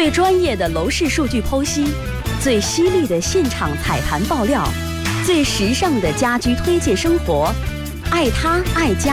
最专业的楼市数据剖析，最犀利的现场踩盘爆料，最时尚的家居推荐生活，爱他爱家。